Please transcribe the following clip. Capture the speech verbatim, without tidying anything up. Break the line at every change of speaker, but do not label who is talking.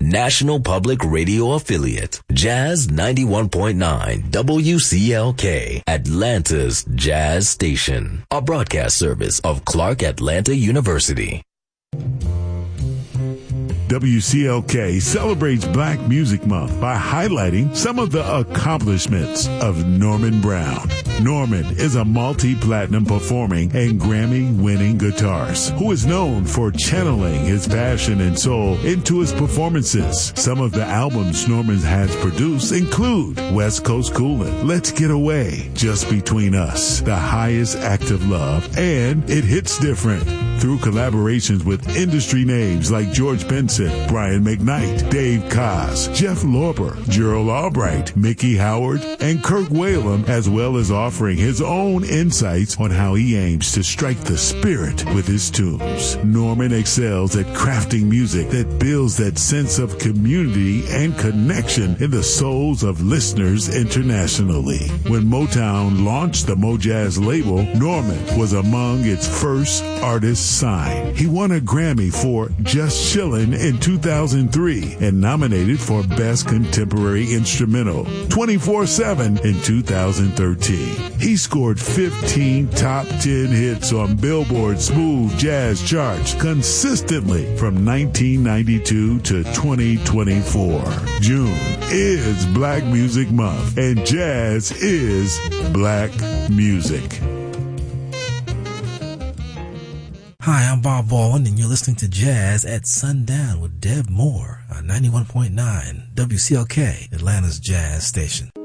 national public radio affiliate, Jazz ninety-one point nine W C L K, Atlanta's Jazz Station, a broadcast service of Clark Atlanta University.
W C L K celebrates Black Music Month by highlighting some of the accomplishments of Norman Brown. Norman is a multi-platinum performing and Grammy-winning guitarist who is known for channeling his passion and soul into his performances. Some of the albums Norman has produced include West Coast Coolin', Let's Get Away, Just Between Us, The Highest Act of Love, and It Hits Different. Through collaborations with industry names like George Benson, Brian McKnight, Dave Koz, Jeff Lorber, Gerald Albright, Mickey Howard, and Kirk Whalum, as well as offering his own insights on how he aims to strike the spirit with his tunes. Norman excels at crafting music that builds that sense of community and connection in the souls of listeners internationally. When Motown launched the Mojazz label, Norman was among its first artists signed. He won a Grammy for Just Chillin' in two thousand three and nominated for Best Contemporary Instrumental twenty-four seven in two thousand thirteen. He scored fifteen top ten hits on Billboard Smooth Jazz charts consistently from nineteen ninety-two to twenty twenty-four. June is Black Music Month, and jazz is black music.
Hi, I'm Bob Baldwin, and you're listening to Jazz at Sundown with Deb Moore on ninety-one point nine W C L K, Atlanta's Jazz Station.